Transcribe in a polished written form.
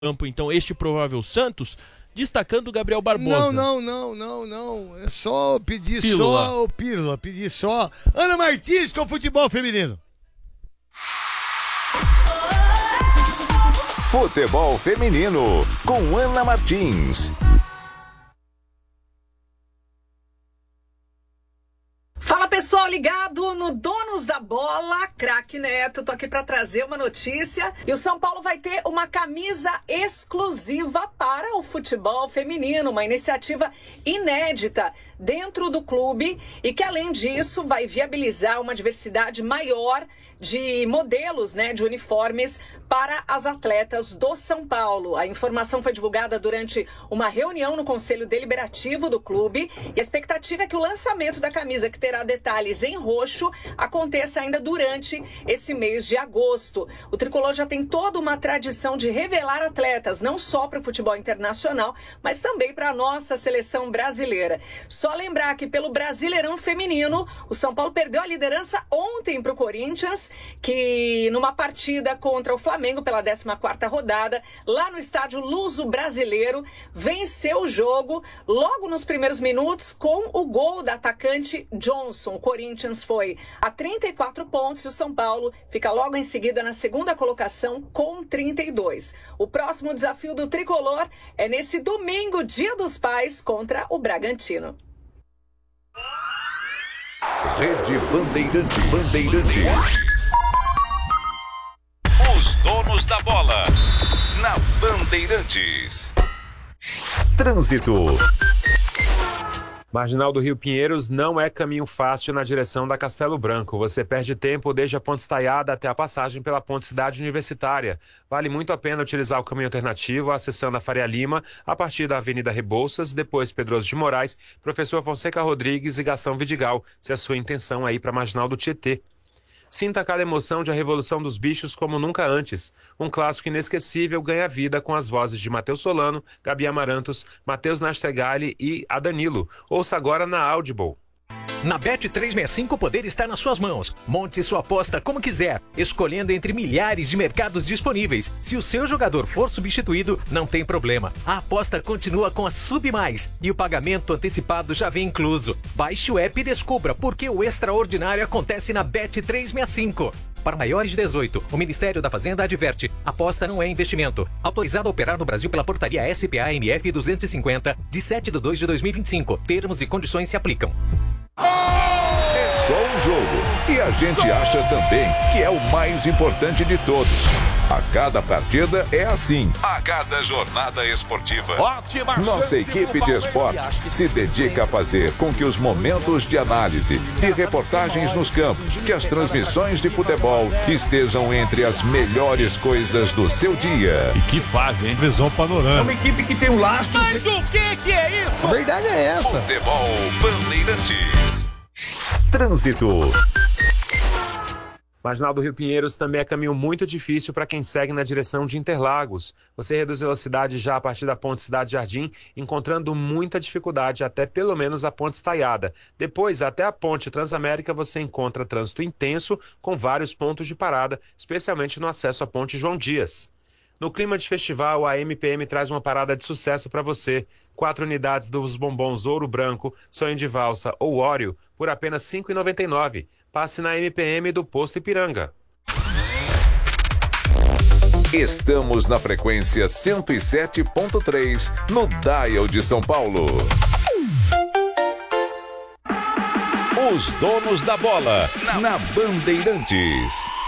campo, então, este provável Santos, destacando o Gabriel Barbosa. Não. É só pedir Pílula. só o Pílula, pedir só Ana Martins com o futebol feminino. Futebol feminino com Ana Martins. Fala pessoal, ligado no Donos da Bola, craque Neto, tô aqui para trazer uma notícia e o São Paulo vai ter uma camisa exclusiva para o futebol feminino, uma iniciativa inédita dentro do clube e que além disso vai viabilizar uma diversidade maior de modelos, de uniformes para as atletas do São Paulo. A informação foi divulgada durante uma reunião no Conselho Deliberativo do clube e a expectativa é que o lançamento da camisa, que terá detalhes em roxo, aconteça ainda durante esse mês de agosto. O tricolor já tem toda uma tradição de revelar atletas, não só para o futebol internacional, mas também para a nossa seleção brasileira. Só lembrar que pelo Brasileirão Feminino, o São Paulo perdeu a liderança ontem para o Corinthians, que numa partida contra o Flamengo pela 14ª rodada, lá no estádio Luso Brasileiro, venceu o jogo logo nos primeiros minutos com o gol da atacante Johnson. O Corinthians foi a 34 pontos e o São Paulo fica logo em seguida na segunda colocação com 32. O próximo desafio do tricolor é nesse domingo, Dia dos Pais, contra o Bragantino. Rede Bandeirantes. Os donos da bola na Bandeirantes. Trânsito. Marginal do Rio Pinheiros não é caminho fácil na direção da Castelo Branco. Você perde tempo desde a Ponte Estaiada até a passagem pela Ponte Cidade Universitária. Vale muito a pena utilizar o caminho alternativo acessando a Faria Lima, a partir da Avenida Rebouças, depois Pedroso de Moraes, Professor Fonseca Rodrigues e Gastão Vidigal, se a sua intenção é ir para a Marginal do Tietê. Sinta cada emoção de A Revolução dos Bichos como nunca antes. Um clássico inesquecível ganha vida com as vozes de Matheus Solano, Gabi Amarantos, Matheus Nastegali e Adanilo. Ouça agora na Audible. Na Bet365 o poder está nas suas mãos. Monte sua aposta como quiser, escolhendo entre milhares de mercados disponíveis. Se o seu jogador for substituído, não tem problema. A aposta continua com a Submais e o pagamento antecipado já vem incluso. Baixe o app e descubra por que o extraordinário acontece na Bet365. Para maiores de 18, o Ministério da Fazenda adverte: aposta não é investimento. Autorizado a operar no Brasil pela portaria SPA-MF 250, de 7/2/2025. Termos e condições se aplicam. É só um jogo e a gente acha também que é o mais importante de todos. A cada partida é assim. A cada jornada esportiva, nossa equipe de esportes se dedica a fazer com que os momentos de análise e reportagens nos campos, que as transmissões de futebol estejam entre as melhores coisas do seu dia. E que fase, hein? Visão panorâmica. É uma equipe que tem um lastro. Mas o que é isso? A verdade é essa. Futebol Bandeirantes. Trânsito. Marginal do Rio Pinheiros também é caminho muito difícil para quem segue na direção de Interlagos. Você reduz velocidade já a partir da Ponte Cidade Jardim, encontrando muita dificuldade até pelo menos a Ponte Estaiada. Depois, até a Ponte Transamérica, você encontra trânsito intenso com vários pontos de parada, especialmente no acesso à Ponte João Dias. No clima de festival, a MPM traz uma parada de sucesso para você. 4 unidades dos bombons Ouro Branco, Sonho de Valsa ou Óreo por apenas R$ 5,99. Passe na MPM do Posto Ipiranga. Estamos na frequência 107.3 no Dial de São Paulo. Os donos da bola na Bandeirantes.